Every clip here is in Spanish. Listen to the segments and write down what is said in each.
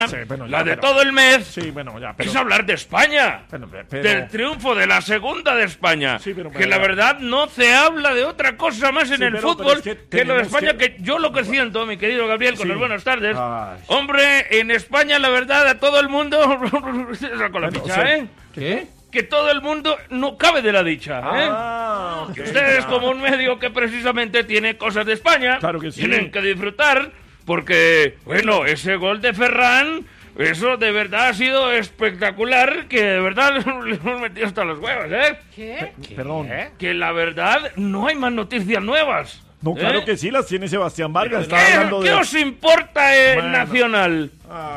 Sí, bueno, la de todo el mes, sí, bueno, ya, pero, es hablar de España, pero, del triunfo de la segunda de España, sí, pero, que la verdad no se habla de otra cosa más en el fútbol que lo de España, que yo lo que siento, mi querido Gabriel, con las buenas tardes, hombre, en España la verdad a todo el mundo, con la dicha, ¿eh? ¿Qué? Que todo el mundo no cabe de la dicha, ¿eh? Okay, ustedes como un medio que precisamente tiene cosas de España, claro que sí, tienen que disfrutar, porque, bueno, ese gol de Ferran, eso de verdad ha sido espectacular, que de verdad le hemos metido hasta los huevos, ¿eh? ¿Qué? Perdón. Que la verdad no hay más noticias nuevas. No, claro que sí, las tiene Sebastián Vargas. ¿Qué os importa Nacional?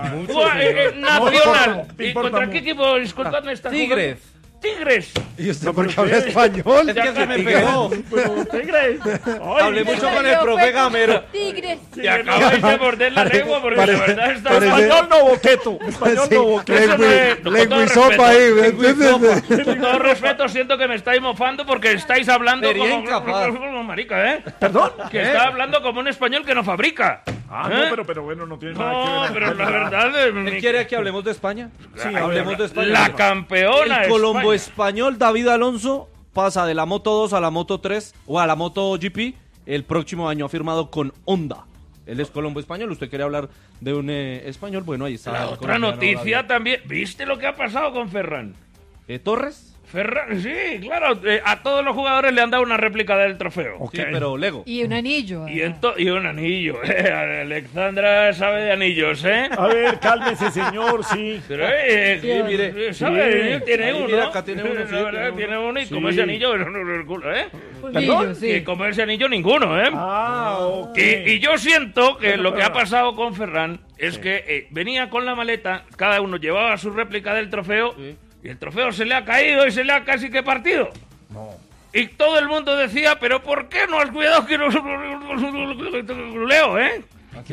Nacional. ¿Y contra qué equipo? Disculpadme, está Tigres. Tigres. ¿Y usted por qué habla español? Es que se me pegó. Tigres. Hablé mucho con el profe Gamero. Tigres. Y acabáis de morder la lengua porque la verdad está... Español no boqueto. Español no boqueto. Lengua y sopa ahí. Con todo respeto, siento que me estáis mofando porque estáis hablando como marica, ¿eh? ¿Perdón? Que está hablando como un español que no fabrica. No, pero bueno, no tiene nada que ver. No, pero la verdad... ¿Él quiere que hablemos de España? Sí, hablemos de España. La campeona El Colombo España. español David Alonso pasa de la Moto 2 a la Moto 3 o a la Moto GP. El próximo año ha firmado con Honda. Él es Colombo español. ¿Usted quiere hablar de un español? Bueno, ahí está. La otra noticia también. ¿Viste lo que ha pasado con Ferran? ¿Torres? Ferran, sí, claro. A todos los jugadores le han dado una réplica del trofeo. Ok. Sí, pero Lego. Y un anillo. Y un anillo. Alexandra sabe de anillos, ¿eh? A ver, cálmese, señor, sí. Pero, mire. ¿sabe? Tiene Ahí, uno. mira, acá tiene uno, sí, La verdad, tiene uno y como ese anillo, el culo, ¿eh? Un anillo, Y sí. como ese anillo, ninguno, ¿eh? Ok. Y yo siento que lo que ha pasado con Ferran es que venía con la maleta, cada uno llevaba su réplica del trofeo, y el trofeo se le ha caído y se le ha casi que partido. No. Y todo el mundo decía, pero ¿por qué no has cuidado que no leo, eh?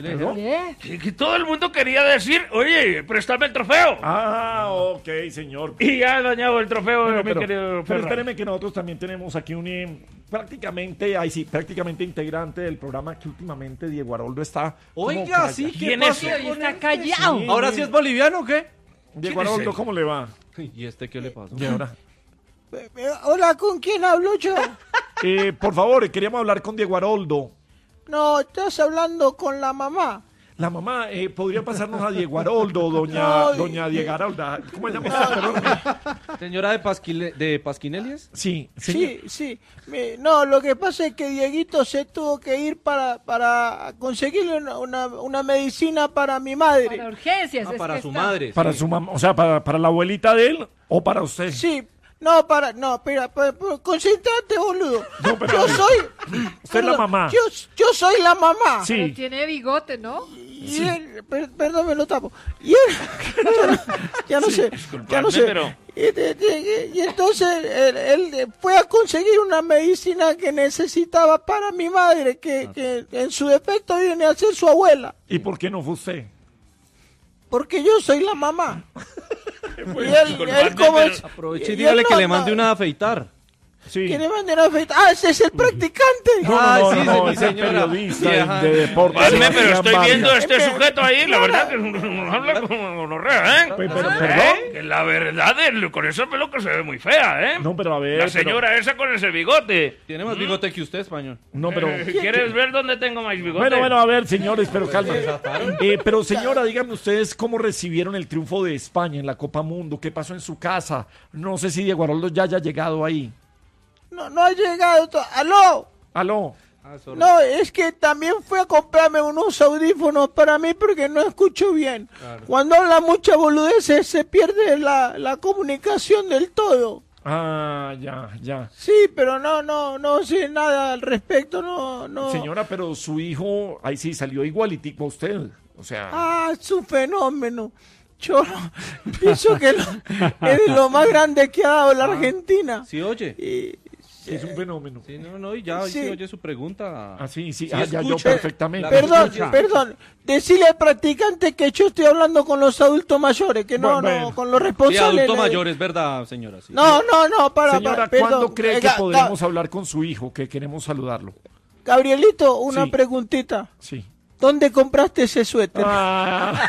¿Qué? Que todo el mundo quería decir, oye, préstame el trofeo. Ok, señor. Y ya ha dañado el trofeo, mi querido Pero Ferran. espéreme que nosotros también tenemos aquí un prácticamente integrante del programa que últimamente Diego Aroldo está... Oiga, sí, ¿qué ¿Quién es? pasó? Hoy está callado. Sí. ¿Ahora sí es boliviano o qué? Diego ¿Quién es Aroldo, él? ¿cómo le va? ¿Y este qué le pasó? ¿Y ahora? Hola, ¿con quién hablo yo? Por favor, queríamos hablar con Diego Aroldo. No, estás hablando con la mamá. La mamá, ¿podría pasarnos a Diego Aroldo, doña Diego Arolda? ¿Cómo se llama usted? Perdón. ¿Señora de Pasquinelias? Sí, Sí. No, lo que pasa es que Dieguito se tuvo que ir para conseguirle una medicina para mi madre. Para urgencias. es Para que su está. madre. Para sí. su mamá, o sea, para la abuelita de él o para usted. Sí. Espera, concentrate, boludo. No, pero yo a ver. soy... Usted es la mamá. Yo soy la mamá. Sí. Pero tiene bigote, ¿no? Y él, perdón, me lo tapo. Y él, ya no sé. pero- Y entonces él fue a conseguir una medicina que necesitaba para mi madre, que en su defecto viene a ser su abuela. ¿Y por qué no fue usted? Porque yo soy la mamá. Y disculpadme, él como pero- es... Aproveche y y dígale él que no- le mande una a afeitar. Sí. Que le manden a afeitar. Ah, ese es el practicante. No, mi es el señora. periodista Vieja. de deportes. Padme, pero Sebastián estoy viendo Vargas. este sujeto ahí, la verdad que nos habla como gonorrea, ¿eh? Pero, ¿perdón? Que la verdad, con esa peluca se ve muy fea, ¿eh? No, pero a ver. La señora esa con ese bigote. Tiene más bigote que usted, español. No, pero... ¿Quieres ver dónde tengo más bigote? Bueno, a ver, señores, pero calma. Pero señora, díganme ustedes cómo recibieron el triunfo de España en la Copa Mundo. ¿Qué pasó en su casa? No sé si Diego Aroldo ya haya llegado ahí. No ha llegado. ¡Aló! Aló. No, es que también fue a comprarme unos audífonos para mí porque no escucho bien. Claro. Cuando habla mucha boludeces se pierde la comunicación del todo. Ah, ya. Sí, pero no sé nada al respecto, no. Señora, pero su hijo, ahí sí salió igualitico a usted. O sea... Ah, es un fenómeno. Yo pienso que es lo más grande que ha dado la Argentina. ¿Sí oye? Y- es un fenómeno. Sí, y ya Sí. sí oye su pregunta. Ah, sí. Sí, Ya yo escucha. perfectamente. Perdón, decirle al practicante que yo estoy hablando con los adultos mayores, que Bueno. con los Sí, responsables. adulto mayor, es verdad, señora. Sí. No, Señora, perdón. ¿cuándo cree que Ga- podremos hablar con su hijo? Que queremos saludarlo. Gabrielito, una Sí. preguntita. Sí. ¿Dónde compraste ese suéter? Ah.